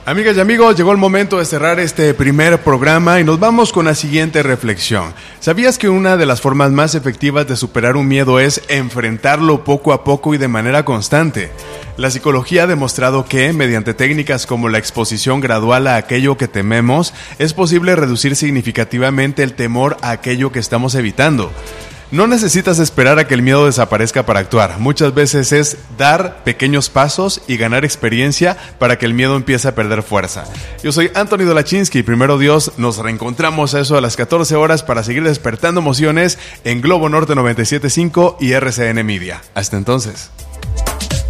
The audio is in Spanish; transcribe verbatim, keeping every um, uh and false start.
Amigas y amigos, llegó el momento de cerrar este primer programa y nos vamos con la siguiente reflexión. ¿Sabías que una de las formas más efectivas de superar un miedo es enfrentarlo poco a poco y de manera constante? La psicología ha demostrado que, mediante técnicas como la exposición gradual a aquello que tememos, es posible reducir significativamente el temor a aquello que estamos evitando. No necesitas esperar a que el miedo desaparezca para actuar. Muchas veces es dar pequeños pasos y ganar experiencia para que el miedo empiece a perder fuerza. Yo soy Anthony Dolachinsky. Primero Dios, nos reencontramos a eso a las catorce horas para seguir despertando emociones en Globo Norte noventa y siete punto cinco y R C N Media. Hasta entonces.